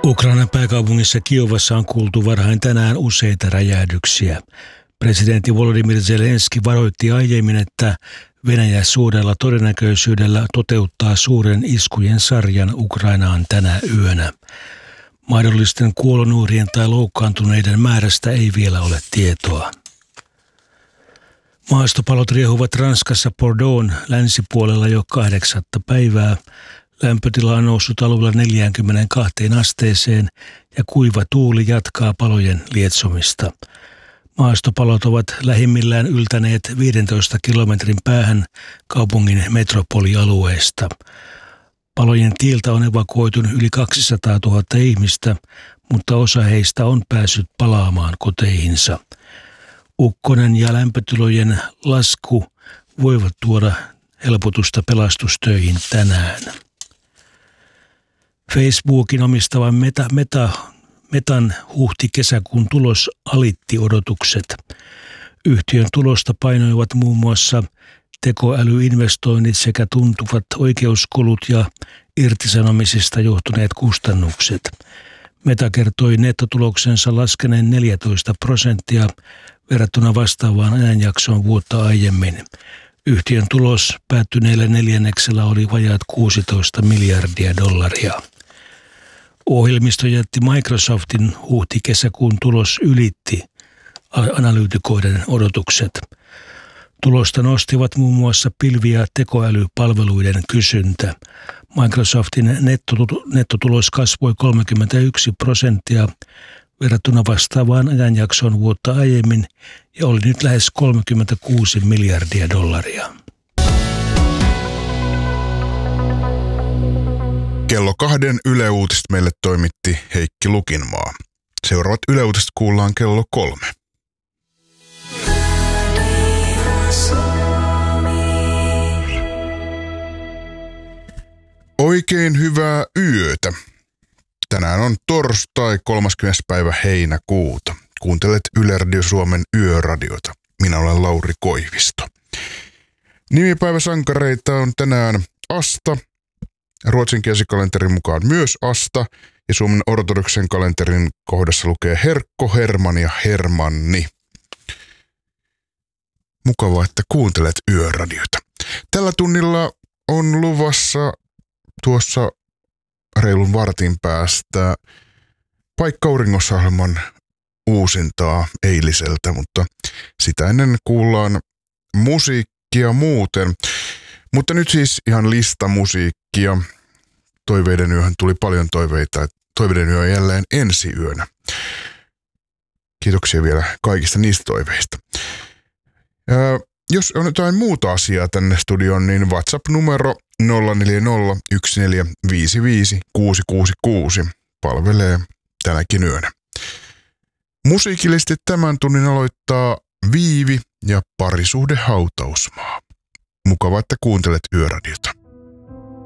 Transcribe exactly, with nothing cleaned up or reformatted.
Ukrainan pääkaupungissa Kiovassa on kuultu varhain tänään useita räjähdyksiä. Presidentti Volodymyr Zelenski varoitti aiemmin, että Venäjä suurella todennäköisyydellä toteuttaa suuren iskujen sarjan Ukrainaan tänä yönä. Mahdollisten kuolonuhrien tai loukkaantuneiden määrästä ei vielä ole tietoa. Maastopalot riehuvat Ranskassa Bordeaux'n länsipuolella jo kahdeksatta päivää. Lämpötila on noussut alueella neljäänkymmeneenkahteen asteeseen ja kuiva tuuli jatkaa palojen lietsomista. Maastopalot ovat lähimmillään yltäneet viidentoista kilometrin päähän kaupungin metropolialueesta. Palojen tiiltä on evakuoitu yli kaksisataatuhatta ihmistä, mutta osa heistä on päässyt palaamaan koteihinsa. Ukkonen ja lämpötilojen lasku voivat tuoda helpotusta pelastustöihin tänään. Facebookin omistavan Meta, Meta, Metan huhti-kesäkuun tulos alitti odotukset. Yhtiön tulosta painoivat muun muassa tekoälyinvestoinnit sekä tuntuvat oikeuskulut ja irtisanomisista johtuneet kustannukset. Meta kertoi nettotuloksensa laskeneen neljätoista prosenttia verrattuna vastaavaan ajanjaksoon vuotta aiemmin. Yhtiön tulos päättyneellä neljänneksellä oli vajaat kuusitoista miljardia dollaria. Ohjelmistojätti Microsoftin huhti-kesäkuun tulos ylitti analyytikoiden odotukset. Tulosta nostivat muun muassa pilvi- ja tekoälypalveluiden kysyntä. Microsoftin nettotulos kasvoi kolmekymmentäyksi prosenttia verrattuna vastaavaan ajanjaksoon vuotta aiemmin ja oli nyt lähes kolmekymmentäkuusi miljardia dollaria. Kello kahden Yle Uutiset meille toimitti Heikki Lukinmaa. Seuraavat Yle Uutiset kuullaan kello kolme. Oikein hyvää yötä. Tänään on torstai kolmaskymmenes päivä heinäkuuta. Kuuntelet Yle Radio Suomen yöradiota. Minä olen Lauri Koivisto. Nimipäiväsankareita on tänään Asta, ruotsinkielisen kalenterin mukaan myös Asta, ja Suomen ortodoksen kalenterin kohdassa lukee Herkko, Herman ja Hermanni. Mukavaa, että kuuntelet yöradiota. Tällä tunnilla on luvassa tuossa reilun vartin päästä Paikka auringossa-ohjelman uusintaa eiliseltä, mutta sitä ennen kuullaan musiikkia muuten. Mutta nyt siis ihan listamusiikkia. Toiveiden yöhön tuli paljon toiveita. Toiveiden yö on jälleen ensi yönä. Kiitoksia vielä kaikista niistä toiveista. Ja jos on jotain muuta asiaa tänne studioon, niin WhatsApp-numero nolla neljä nolla yksi neljä viisi viisi kuusi kuusi kuusi palvelee tänäkin yönä. Musiikillisesti tämän tunnin aloittaa Viivi ja Parisuhde hautausmaa. Mukava, että kuuntelet yöradiota.